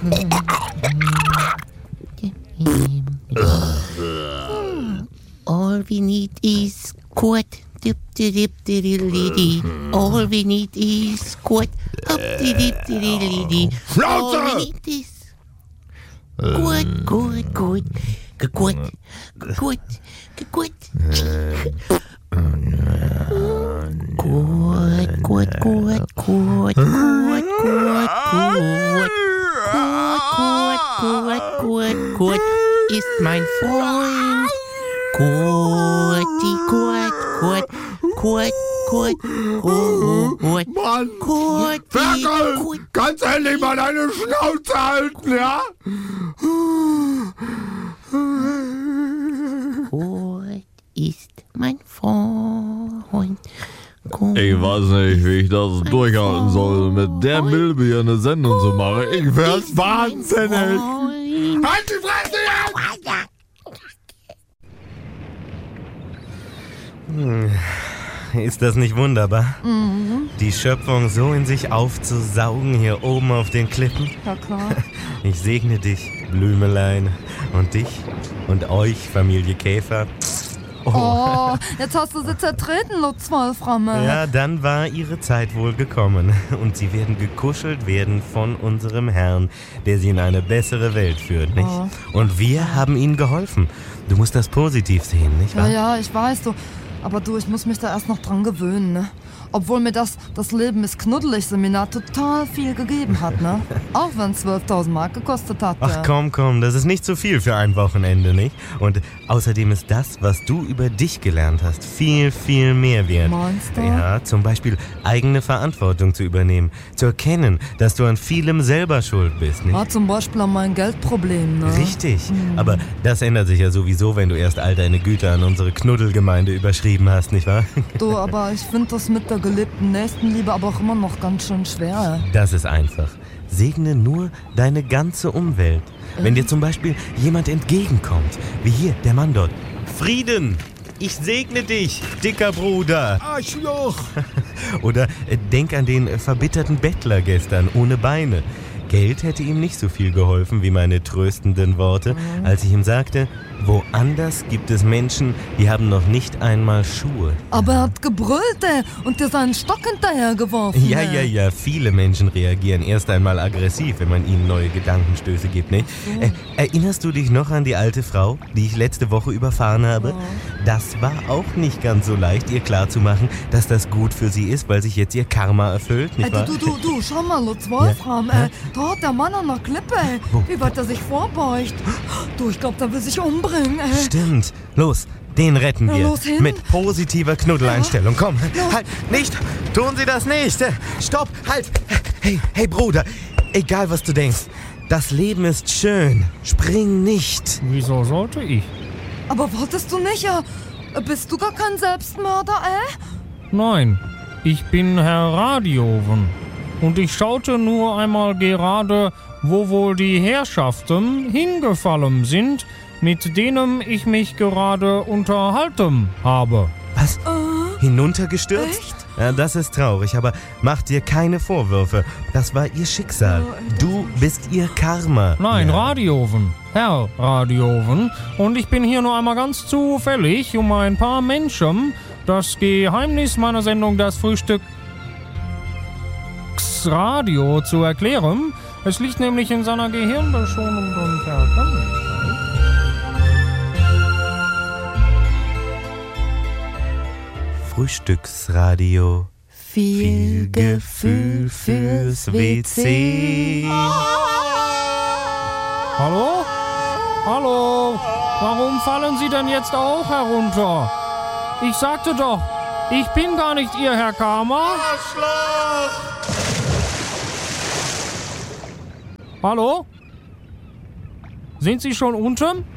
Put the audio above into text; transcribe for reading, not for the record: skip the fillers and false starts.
All we need is squat. All we need is squat. All we need is gut. Gut ist mein Freund. Mann, Ferkel, kannst du endlich mal deine Schnauze halten, ja? Gut ist mein Freund. Ich weiß nicht, wie ich das durchhalten soll, mit der Milbe hier eine Sendung zu machen. Ich werd's wahnsinnig. Halt die Fresse jetzt! Ist das nicht wunderbar? Mhm. Die Schöpfung so in sich aufzusaugen hier oben auf den Klippen? Ja, klar. Ich segne dich, Blümelein, und dich und euch, Familie Käfer. Oh, jetzt hast du sie zertreten, du Zwölframme. Ja, dann war ihre Zeit wohl gekommen. Und sie werden gekuschelt werden von unserem Herrn, der sie in eine bessere Welt führt, nicht? Oh. Und wir haben ihnen geholfen. Du musst das positiv sehen, nicht wahr? Ja, ich weiß, du. Aber du, ich muss mich da erst noch dran gewöhnen, ne? Obwohl mir das Leben ist knuddelig Seminar total viel gegeben hat, ne? Auch wenn es 12.000 Mark gekostet hat. Ach komm, das ist nicht so viel für ein Wochenende, nicht? Und außerdem ist das, was du über dich gelernt hast, viel, viel mehr wert. Meinst du? Ja, zum Beispiel eigene Verantwortung zu übernehmen, zu erkennen, dass du an vielem selber schuld bist, nicht? Ja, zum Beispiel an meinem Geldproblem, ne? Richtig, aber das ändert sich ja sowieso, wenn du erst all deine Güter an unsere Knuddelgemeinde überschrieben hast, nicht wahr? Du, aber ich finde das mit der gelebten Nächstenliebe aber auch immer noch ganz schön schwer. Das ist einfach. Segne nur deine ganze Umwelt. Wenn dir zum Beispiel jemand entgegenkommt, wie hier, der Mann dort. Frieden! Ich segne dich, dicker Bruder! Arschloch! Oder denk an den verbitterten Bettler gestern, ohne Beine. Geld hätte ihm nicht so viel geholfen wie meine tröstenden Worte, als ich ihm sagte, woanders gibt es Menschen, die haben noch nicht einmal Schuhe. Aber er hat gebrüllt, und dir seinen Stock hinterhergeworfen. Ja, viele Menschen reagieren erst einmal aggressiv, wenn man ihnen neue Gedankenstöße gibt, nicht? Erinnerst du dich noch an die alte Frau, die ich letzte Woche überfahren habe? Das war auch nicht ganz so leicht, ihr klarzumachen, dass das gut für sie ist, weil sich jetzt ihr Karma erfüllt, nicht wahr? Du, schau mal, Lutz Wolfram, dort der Mann an der Klippe, wie weit er sich vorbeugt. Du, ich glaube, der will sich umbringen, Stimmt. Los, den retten wir. Los hin. Mit positiver Knuddeleinstellung. Komm, halt, nicht, tun Sie das nicht. Stopp, halt. Hey, Bruder, egal was du denkst, das Leben ist schön. Spring nicht. Wieso sollte ich? Aber wolltest du nicht, bist du gar kein Selbstmörder, Nein, ich bin Herr Radioven. Und ich schaute nur einmal gerade, wo wohl die Herrschaften hingefallen sind, mit denen ich mich gerade unterhalten habe. Was? Hinuntergestürzt? Echt? Ja, das ist traurig, aber mach dir keine Vorwürfe. Das war ihr Schicksal. Du bist ihr Karma. Nein, Radioven. Herr Radioven. Und ich bin hier nur einmal ganz zufällig, um ein paar Menschen das Geheimnis meiner Sendung Das Frühstücksradio zu erklären. Es liegt nämlich in seiner gehirnbeschonenden Vergangenheit. Frühstücksradio. Viel Gefühl fürs WC. Hallo? Hallo? Warum fallen Sie denn jetzt auch herunter? Ich sagte doch, ich bin gar nicht Ihr Herr Karma. Arschloch! Hallo? Sind Sie schon unten?